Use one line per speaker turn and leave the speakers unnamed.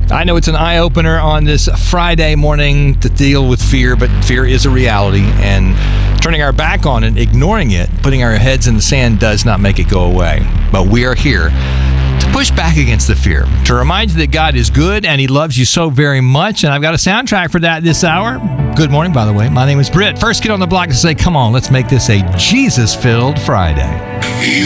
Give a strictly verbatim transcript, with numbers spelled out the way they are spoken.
I know it's an eye-opener on this Friday morning to deal with fear, but fear is a reality, and turning our back on it, ignoring it, putting our heads in the sand does not make it go away. But we are here to push back against the fear, to remind you that God is good and He loves you so very much, and I've got a soundtrack for that this hour. Good morning, by the way. My name is Britt. First kid on the block to say, come on, let's make this a Jesus-filled Friday.
He